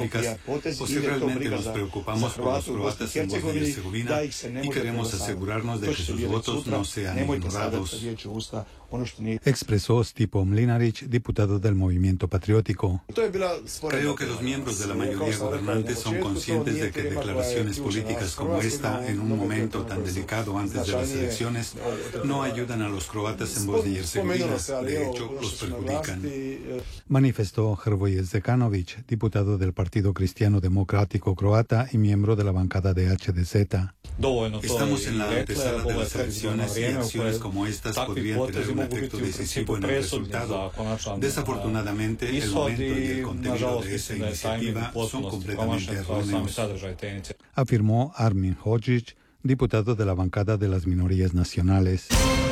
públicas o si realmente nos preocupamos por los croatas en Bosnia y Herzegovina y queremos asegurarnos de que sus votos no sean ignorados. Expresó Stipo Mlinarić, diputado del Movimiento Patriótico. Creo que los miembros de la mayoría gobernante son conscientes de que declaraciones políticas como esta, en un momento tan delicado antes de las elecciones, no ayudan a los croatas en Bosnia y Herzegovina. De hecho, los perjudican. Manifestó Hrvoje Zekanović, diputado del Partido Cristiano Democrático Croata y miembro de la bancada de HDZ. Estamos en la antesala de las elecciones y acciones como estas podrían tener un efecto decisivo en el resultado. Desafortunadamente, el momento y el contenido de esa iniciativa son completamente erróneos. Afirmó Armin Hodžić, diputado de la bancada de las minorías nacionales.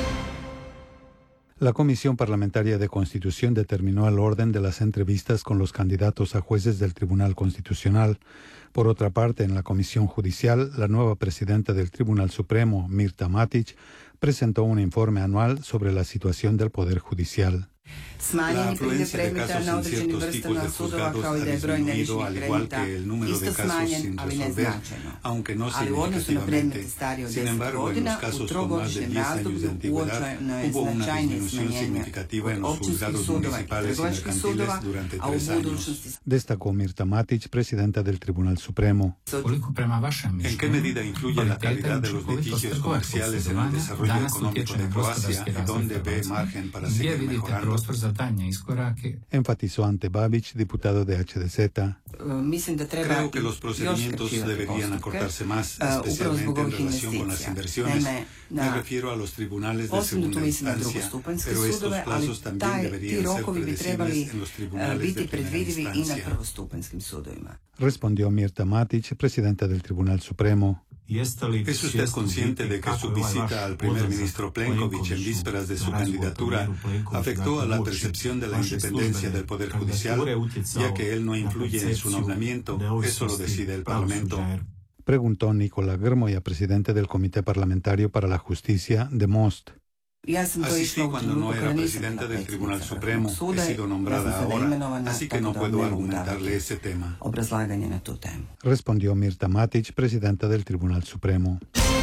La Comisión Parlamentaria de Constitución determinó el orden de las entrevistas con los candidatos a jueces del Tribunal Constitucional. Por otra parte, en la Comisión Judicial, la nueva presidenta del Tribunal Supremo, Mirta Matić, presentó un informe anual sobre la situación del Poder Judicial. La afluencia de casos en ciertos tipos de juzgados ha disminuido, al igual que el número de casos sin resolver, aunque no significativamente. Sin embargo, en los casos con más de 10 años de antigüedad, hubo una disminución significativa en los juzgados municipales y mercantiles durante 3 años. Destacó Mirta Matić, presidenta del Tribunal Supremo. ¿En qué medida influye la calidad de los litigios comerciales en el desarrollo económico de Croacia y dónde ve margen para seguir mejorando? Enfatizó Ante Babić, diputado de HDZ. Creo que los procedimientos deberían acortarse más, especialmente en relación con las inversiones. Me refiero a los tribunales de segunda instancia, pero estos plazos también deberían ser predecibles en los tribunales de primera instancia. Respondió Mirta Matić, presidenta del Tribunal Supremo. ¿Es usted consciente de que su visita al primer ministro Plenković en vísperas de su candidatura afectó a la percepción de la independencia del Poder Judicial, ya que él no influye en su nombramiento, eso lo decide el Parlamento? Preguntó Nikola Grmoja, presidente del Comité Parlamentario para la Justicia de Most. Asistí cuando no era presidenta del Tribunal Supremo, he sido nombrada ahora, así que no puedo argumentarle ese tema. Respondió Mirta Matić, presidenta del Tribunal Supremo.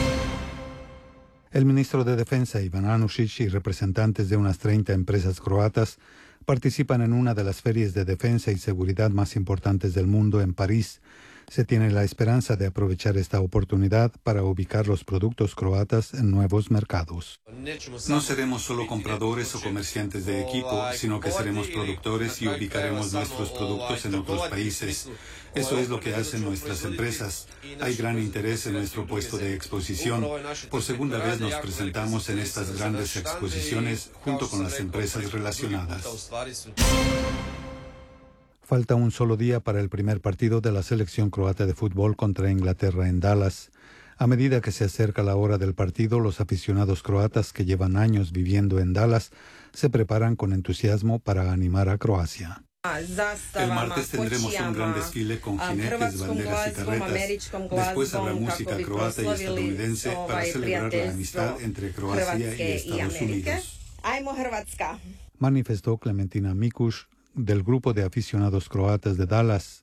El ministro de Defensa, Ivan Anušić, y representantes de unas 30 empresas croatas participan en una de las ferias de defensa y seguridad más importantes del mundo en París. Se tiene la esperanza de aprovechar esta oportunidad para ubicar los productos croatas en nuevos mercados. No seremos solo compradores o comerciantes de equipo, sino que seremos productores y ubicaremos nuestros productos en otros países. Eso es lo que hacen nuestras empresas. Hay gran interés en nuestro puesto de exposición. Por segunda vez nos presentamos en estas grandes exposiciones junto con las empresas relacionadas. Falta un solo día para el primer partido de la selección croata de fútbol contra Inglaterra en Dallas. A medida que se acerca la hora del partido, los aficionados croatas que llevan años viviendo en Dallas se preparan con entusiasmo para animar a Croacia. El martes tendremos un gran desfile con jinetes, banderas y carretas. Después habrá música croata y estadounidense para celebrar la amistad entre Croacia y Estados Unidos. Manifestó Clementina Mikuš, del grupo de aficionados croatas de Dallas.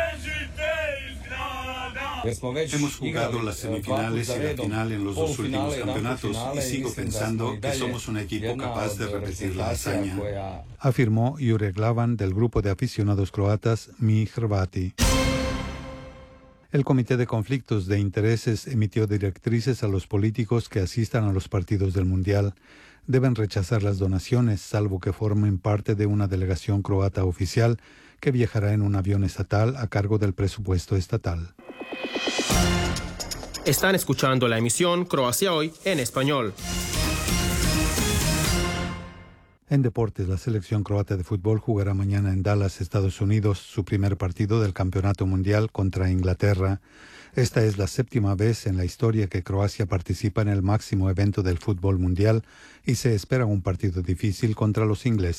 Hemos jugado las semifinales y la final en los 2 últimos campeonatos y sigo pensando que somos un equipo capaz de repetir la hazaña. Afirmó Jure Glavan, del grupo de aficionados croatas Mi Hrvati. El Comité de Conflictos de Intereses emitió directrices a los políticos que asistan a los partidos del Mundial. Deben rechazar las donaciones, salvo que formen parte de una delegación croata oficial que viajará en un avión estatal a cargo del presupuesto estatal. Están escuchando la emisión Croacia Hoy en español. En deportes, la selección croata de fútbol jugará mañana en Dallas, Estados Unidos, su primer partido del Campeonato Mundial contra Inglaterra. Esta es la 7ª vez en la historia que Croacia participa en el máximo evento del fútbol mundial y se espera un partido difícil contra los ingleses.